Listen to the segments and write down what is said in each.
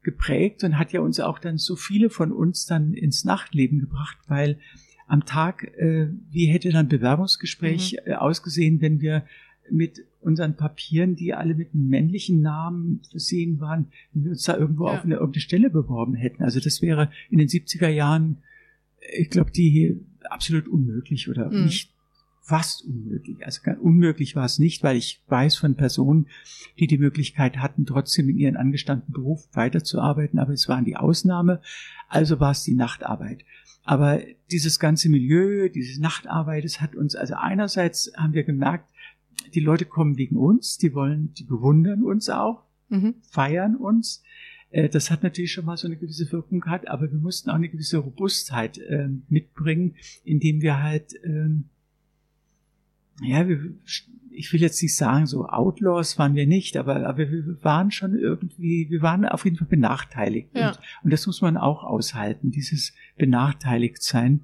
geprägt und hat ja uns auch dann so viele von uns dann ins Nachtleben gebracht, weil am Tag, wie hätte dann ein Bewerbungsgespräch ausgesehen, wenn wir mit unseren Papieren, die alle mit einem männlichen Namen versehen waren, wenn wir uns da irgendwo auf irgendeine Stelle beworben hätten. Also das wäre in den 70er Jahren, ich glaube, die absolut unmöglich oder nicht fast unmöglich. Also unmöglich war es nicht, weil ich weiß von Personen, die die Möglichkeit hatten, trotzdem in ihren angestammten Beruf weiterzuarbeiten, aber es waren die Ausnahme, also war es die Nachtarbeit. Aber dieses ganze Milieu, diese Nachtarbeit, es hat uns, also einerseits haben wir gemerkt, die Leute kommen wegen uns, die bewundern uns auch, feiern uns. Das hat natürlich schon mal so eine gewisse Wirkung gehabt, aber wir mussten auch eine gewisse Robustheit mitbringen, indem wir halt, ich will jetzt nicht sagen, so Outlaws waren wir nicht, aber wir waren schon irgendwie, wir waren auf jeden Fall benachteiligt. Ja. Und das muss man auch aushalten, dieses Benachteiligtsein.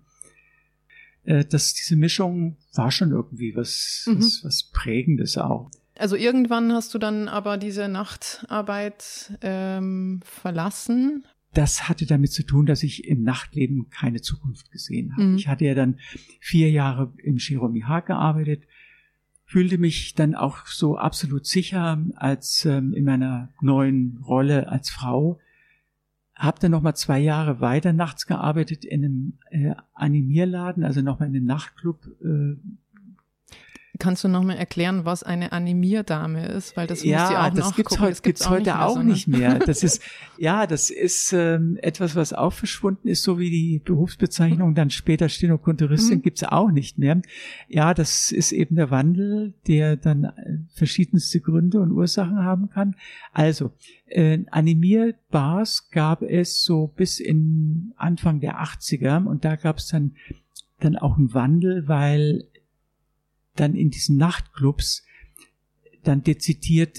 Diese Mischung war schon irgendwie was Prägendes auch. Also irgendwann hast du dann aber diese Nachtarbeit verlassen. Das hatte damit zu tun, dass ich im Nachtleben keine Zukunft gesehen habe. Ich hatte ja dann 4 Jahre im Jerome Haag gearbeitet, fühlte mich dann auch so absolut sicher als in meiner neuen Rolle als Frau. Habe dann nochmal 2 Jahre weiter nachts gearbeitet in einem Animierladen, also nochmal in einem Nachtclub. Kannst du nochmal erklären, was eine Animierdame ist? Weil das muss ich auch das gibt's heute auch nicht mehr. Das ist, etwas, was auch verschwunden ist, so wie die Berufsbezeichnung dann später Stenokontoristin gibt's auch nicht mehr. Ja, das ist eben der Wandel, der dann verschiedenste Gründe und Ursachen haben kann. Also, Animierbars gab es so bis in Anfang der 80er und da gab's dann auch einen Wandel, weil dann in diesen Nachtclubs dann dezidiert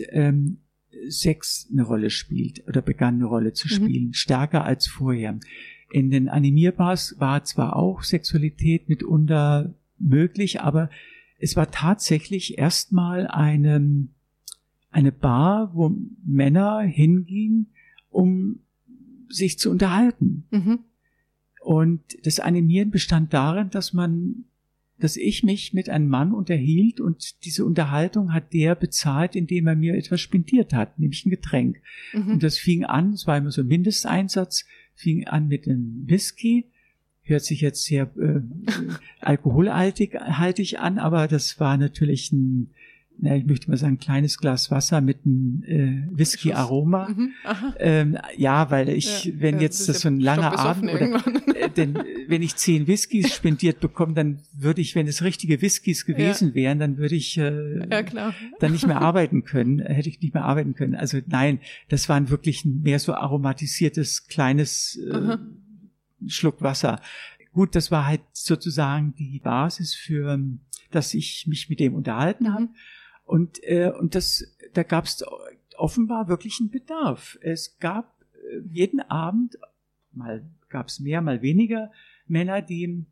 Sex eine Rolle spielt oder begann eine Rolle zu spielen, stärker als vorher. In den Animierbars war zwar auch Sexualität mitunter möglich, aber es war tatsächlich erstmal eine Bar, wo Männer hingingen, um sich zu unterhalten. Und das Animieren bestand darin, dass ich mich mit einem Mann unterhielt und diese Unterhaltung hat der bezahlt, indem er mir etwas spendiert hat, nämlich ein Getränk. Und das fing an, es war immer so ein Mindesteinsatz, fing an mit einem Whisky, hört sich jetzt sehr alkoholhaltig an, aber das war natürlich ich möchte mal sagen, ein kleines Glas Wasser mit einem Whisky-Aroma. Weil wenn jetzt das so ein langer Abend denn wenn ich 10 Whiskys spendiert bekomme, dann würde ich, wenn es richtige Whiskys gewesen wären, dann würde ich dann nicht mehr arbeiten können, hätte ich nicht mehr arbeiten können. Also nein, das waren wirklich mehr so aromatisiertes kleines Schluck Wasser. Gut, das war halt sozusagen die Basis für, dass ich mich mit dem unterhalten habe. Und da gab es offenbar wirklich einen Bedarf. Es gab jeden Abend, mal gab es mehr, mal weniger Männer, die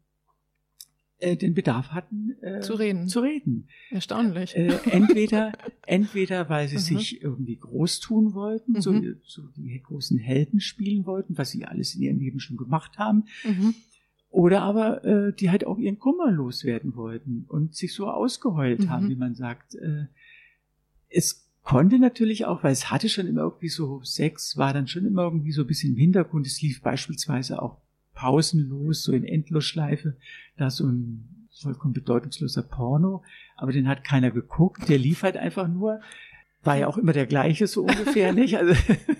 den Bedarf hatten, zu reden. Erstaunlich. Entweder weil sie sich irgendwie groß tun wollten, so die großen Helden spielen wollten, was sie alles in ihrem Leben schon gemacht haben. Oder aber die halt auch ihren Kummer loswerden wollten und sich so ausgeheult haben, wie man sagt. Es konnte natürlich auch, weil es hatte schon immer irgendwie so, Sex war dann schon immer irgendwie so ein bisschen im Hintergrund. Es lief beispielsweise auch pausenlos, so in Endlosschleife, da so ein vollkommen bedeutungsloser Porno, aber den hat keiner geguckt, der lief halt einfach nur, war ja auch immer der gleiche so ungefähr, nicht? Also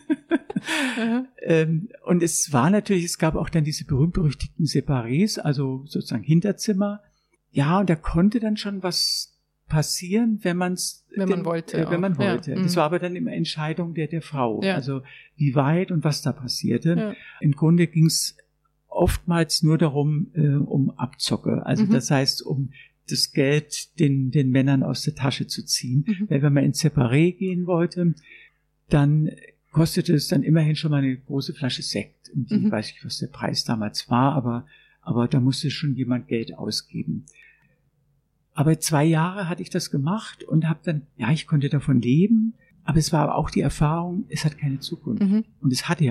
und es gab auch dann diese berühmt-berüchtigten Separés, also sozusagen Hinterzimmer. Ja, und da konnte dann schon was passieren, wenn man wollte. Das war aber dann immer Entscheidung der Frau. Also wie weit und was da passierte. Im Grunde ging es oftmals nur darum, um Abzocke. Also das heißt, um das Geld den Männern aus der Tasche zu ziehen. Weil wenn man ins Separé gehen wollte, dann kostete es dann immerhin schon mal eine große Flasche Sekt. Und ich weiß nicht, was der Preis damals war, aber da musste schon jemand Geld ausgeben. Aber 2 Jahre hatte ich das gemacht und habe dann, ich konnte davon leben, aber es war auch die Erfahrung, es hat keine Zukunft. Und es hatte ja